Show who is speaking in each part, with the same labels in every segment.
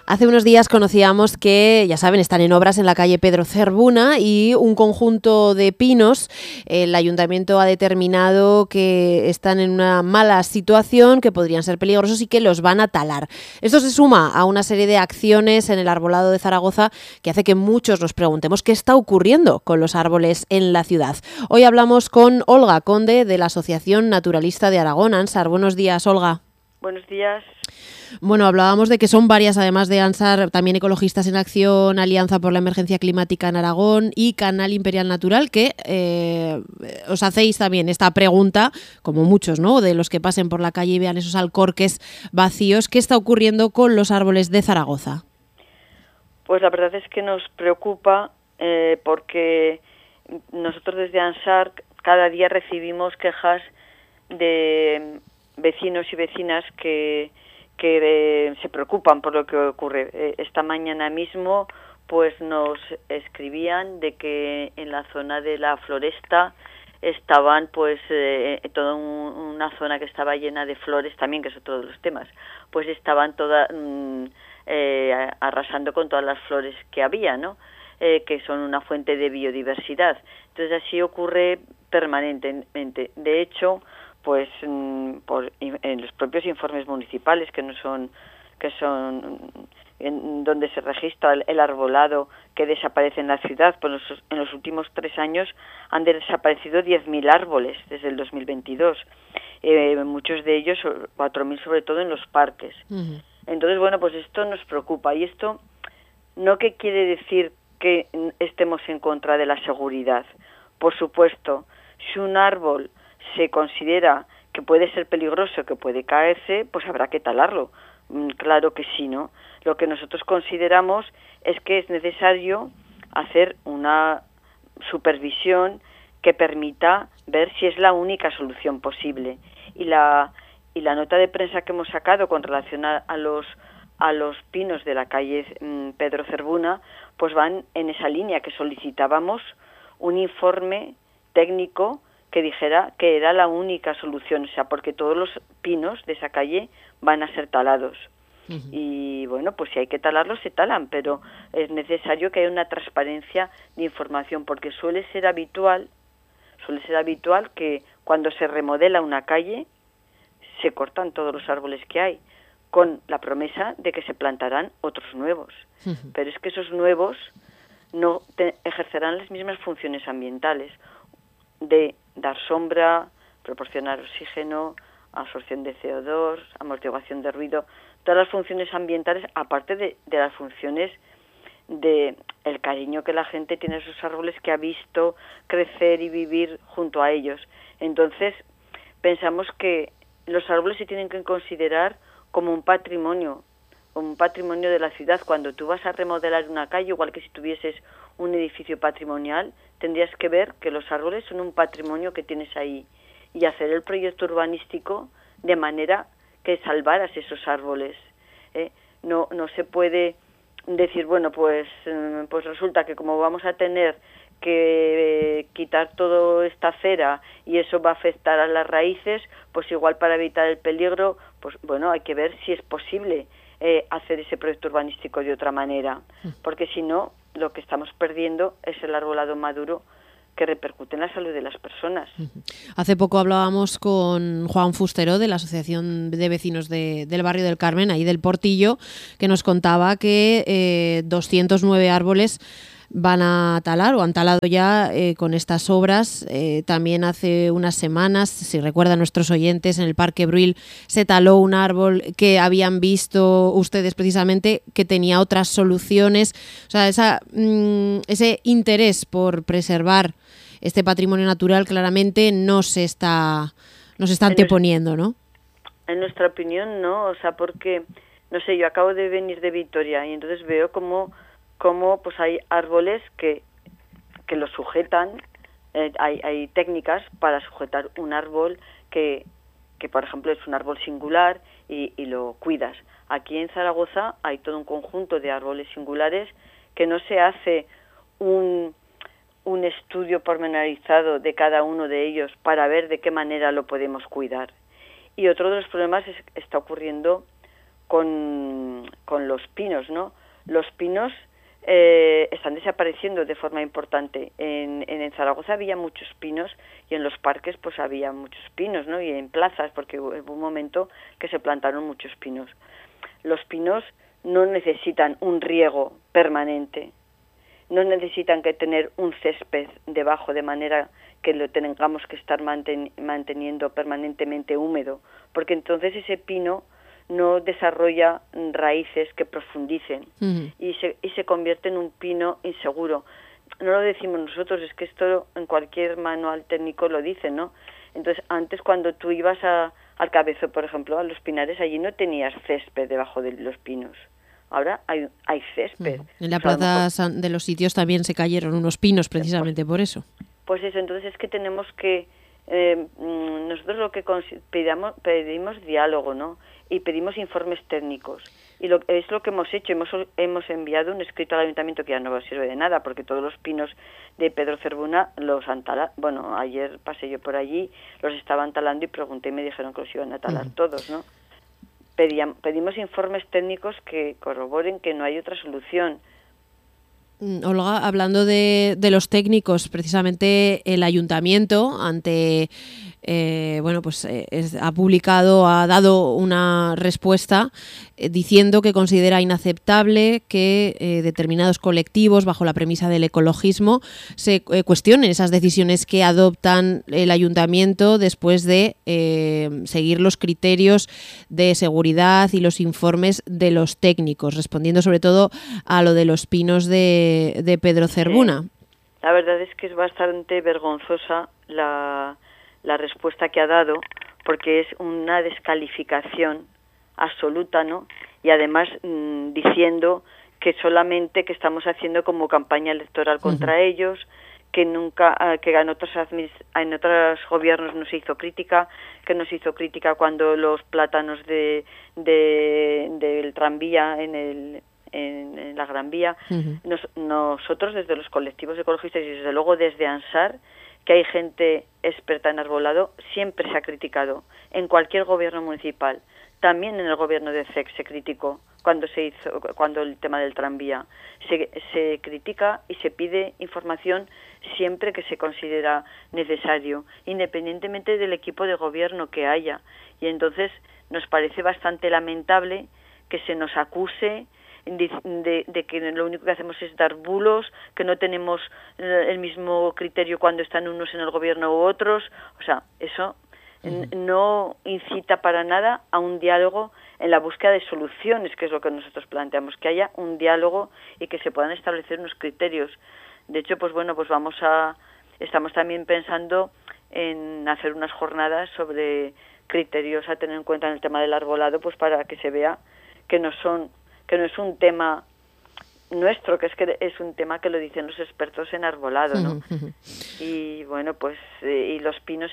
Speaker 1: Hace unos días conocíamos que, ya saben, están en obras en la calle Pedro Zerbuna y un conjunto de pinos. El ayuntamiento ha determinado que están en una mala situación, que podrían ser peligrosos y que los van a talar. Esto se suma a una serie de acciones en el arbolado de Zaragoza que hace que muchos nos preguntemos qué está ocurriendo con los árboles en la ciudad. Hoy hablamos con Olga Conde de la Asociación Naturalista de Aragón, ANSAR. Buenos días, Olga.
Speaker 2: Buenos días.
Speaker 1: Bueno, hablábamos de que son varias, además de ANSAR, también Ecologistas en Acción, Alianza por la Emergencia Climática en Aragón y Canal Imperial Natural, que os hacéis también esta pregunta, como muchos, ¿no?, de los que pasen por la calle y vean esos alcorques vacíos. ¿Qué está ocurriendo con los árboles de Zaragoza?
Speaker 2: Pues la verdad es que nos preocupa porque nosotros desde ANSAR cada día recibimos quejas de vecinos y vecinas que se preocupan por lo que ocurre. Esta mañana mismo pues nos escribían de que en la zona de la Floresta estaban pues toda una zona que estaba llena de flores también, que es otro de los temas, pues estaban todas arrasando con todas las flores que había, ¿no? Que son una fuente de biodiversidad. Entonces así ocurre permanentemente. De hecho, pues en los propios informes municipales que son en donde se registra el arbolado que desaparece en la ciudad, pues en los últimos 3 años han desaparecido 10.000 árboles desde el 2022, muchos de ellos, 4.000 sobre todo en los parques. Uh-huh. Entonces, bueno, pues esto nos preocupa, y esto no que quiere decir que estemos en contra de la seguridad. Por supuesto, si un árbol se considera que puede ser peligroso, que puede caerse, pues habrá que talarlo. Claro que sí, ¿no? Lo que nosotros consideramos es que es necesario hacer una supervisión que permita ver si es la única solución posible. Y la nota de prensa que hemos sacado con relación a los pinos de la calle Pedro Zerbuna, pues van en esa línea, que solicitábamos un informe técnico que dijera que era la única solución, o sea, porque todos los pinos de esa calle van a ser talados. Uh-huh. Y bueno, pues si hay que talarlos, se talan, pero es necesario que haya una transparencia de información, porque suele ser habitual que cuando se remodela una calle se cortan todos los árboles que hay, con la promesa de que se plantarán otros nuevos. Uh-huh. Pero es que esos nuevos no ejercerán las mismas funciones ambientales, de dar sombra, proporcionar oxígeno, absorción de CO2, amortiguación de ruido, todas las funciones ambientales, aparte de las funciones de el cariño que la gente tiene a esos árboles, que ha visto crecer y vivir junto a ellos. Entonces, pensamos que los árboles se tienen que considerar como un patrimonio de la ciudad. Cuando tú vas a remodelar una calle, igual que si tuvieses un edificio patrimonial, tendrías que ver que los árboles son un patrimonio que tienes ahí y hacer el proyecto urbanístico de manera que salvaras esos árboles. No se puede decir, bueno, pues resulta que como vamos a tener que quitar toda esta acera y eso va a afectar a las raíces, pues igual para evitar el peligro, pues bueno, hay que ver si es posible hacer ese proyecto urbanístico de otra manera, porque si no, lo que estamos perdiendo es el arbolado maduro que repercute en la salud de las personas.
Speaker 1: Hace poco hablábamos con Juan Fusteró de la Asociación de Vecinos del Barrio del Carmen, ahí del Portillo, que nos contaba que 209 árboles van a talar o han talado ya con estas obras. También hace unas semanas, si recuerdan nuestros oyentes, en el Parque Bruil se taló un árbol que habían visto ustedes precisamente que tenía otras soluciones. O sea, ese interés por preservar este patrimonio natural claramente no se está anteponiendo, ¿no?
Speaker 2: En nuestra opinión no, o sea, porque, no sé, yo acabo de venir de Vitoria y entonces veo como pues hay árboles que lo sujetan, hay técnicas para sujetar un árbol que por ejemplo es un árbol singular y lo cuidas. Aquí en Zaragoza hay todo un conjunto de árboles singulares que no se hace un estudio pormenorizado de cada uno de ellos para ver de qué manera lo podemos cuidar. Y otro de los problemas está ocurriendo con los pinos, ¿no? Los pinos están desapareciendo de forma importante. En Zaragoza había muchos pinos y en los parques pues había muchos pinos, ¿no? Y en plazas, porque hubo un momento que se plantaron muchos pinos. Los pinos no necesitan un riego permanente, no necesitan que tener un césped debajo de manera que lo tengamos que estar manteniendo permanentemente húmedo, porque entonces ese pino no desarrolla raíces que profundicen y se convierte en un pino inseguro. No lo decimos nosotros, es que esto en cualquier manual técnico lo dice, ¿no? Entonces, antes cuando tú ibas al Cabezo, por ejemplo, a los pinares, allí no tenías césped debajo de los pinos. Ahora hay césped.
Speaker 1: En la plaza de los Sitios también se cayeron unos pinos precisamente por eso.
Speaker 2: Pues eso, entonces es que tenemos que... nosotros lo que pedimos diálogo, ¿no? Y pedimos informes técnicos. Y es lo que hemos hecho. Hemos enviado un escrito al ayuntamiento que ya no sirve de nada, porque todos los pinos de Pedro Cervuna los han talado. Bueno, ayer pasé yo por allí, los estaban talando y pregunté y me dijeron que los iban a talar todos, ¿no? Pedimos informes técnicos que corroboren que no hay otra solución.
Speaker 1: Olga, hablando de los técnicos, precisamente el ayuntamiento ha dado una respuesta diciendo que considera inaceptable que determinados colectivos, bajo la premisa del ecologismo, se cuestionen esas decisiones que adoptan el ayuntamiento después de seguir los criterios de seguridad y los informes de los técnicos, respondiendo sobre todo a lo de los pinos de Pedro Cervuna.
Speaker 2: La verdad es que es bastante vergonzosa la respuesta que ha dado, porque es una descalificación absoluta, ¿no? Y además diciendo que solamente que estamos haciendo como campaña electoral contra ellos, que nunca, que en otros gobiernos no se hizo crítica, que no se hizo crítica cuando los plátanos del tranvía en la Gran Vía. Nosotros desde los colectivos ecologistas y desde luego desde ANSAR, que hay gente experta en arbolado, siempre se ha criticado en cualquier gobierno municipal. También en el gobierno de CEC se criticó cuando el tema del tranvía. Se critica y se pide información siempre que se considera necesario, independientemente del equipo de gobierno que haya. Y entonces nos parece bastante lamentable que se nos acuse de que lo único que hacemos es dar bulos, que no tenemos el mismo criterio cuando están unos en el gobierno u otros. O sea, eso no incita para nada a un diálogo en la búsqueda de soluciones, que es lo que nosotros planteamos, que haya un diálogo y que se puedan establecer unos criterios. De hecho, estamos también pensando en hacer unas jornadas sobre criterios a tener en cuenta en el tema del arbolado, pues para que se vea que no es un tema nuestro, que es un tema que lo dicen los expertos en arbolado, ¿no? Y bueno, pues y los pinos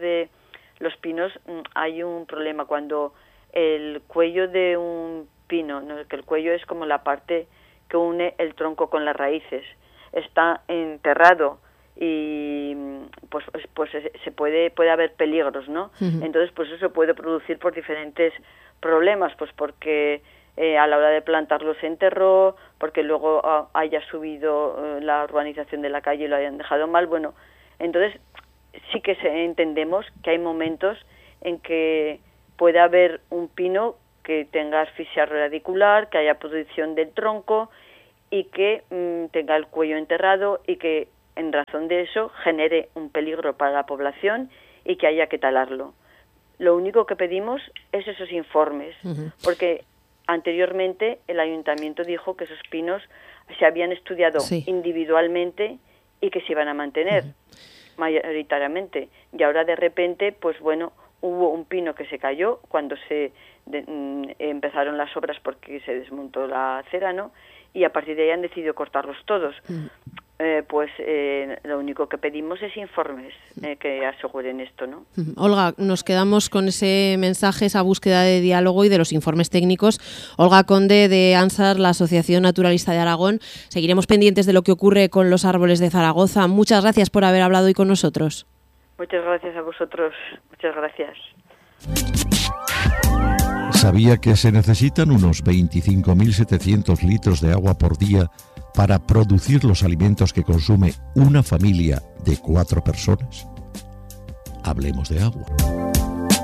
Speaker 2: hay un problema cuando el cuello de un pino, ¿no? Que el cuello es como la parte que une el tronco con las raíces, está enterrado y pues puede haber peligros, ¿no? Entonces pues eso puede producir por diferentes problemas, pues porque a la hora de plantarlo se enterró, porque luego haya subido la urbanización de la calle y lo hayan dejado mal. Bueno, entonces sí que entendemos que hay momentos en que puede haber un pino que tenga asfixia radicular, que haya pudrición del tronco y que tenga el cuello enterrado y que en razón de eso genere un peligro para la población y que haya que talarlo. Lo único que pedimos es esos informes, porque anteriormente el ayuntamiento dijo que esos pinos se habían estudiado individualmente y que se iban a mantener mayoritariamente. Y ahora de repente, pues bueno, hubo un pino que se cayó cuando empezaron las obras porque se desmontó la acera, ¿no? Y a partir de ahí han decidido cortarlos todos. Lo único que pedimos es informes que aseguren esto, ¿no?
Speaker 1: Olga, nos quedamos con ese mensaje, esa búsqueda de diálogo y de los informes técnicos. Olga Conde, de ANSAR, la Asociación Naturalista de Aragón. Seguiremos pendientes de lo que ocurre con los árboles de Zaragoza. Muchas gracias por haber hablado hoy con nosotros.
Speaker 2: Muchas gracias a vosotros. Muchas gracias.
Speaker 3: ¿Sabía que se necesitan unos 25.700 litros de agua por día para producir los alimentos que consume una familia de 4 personas? Hablemos de agua.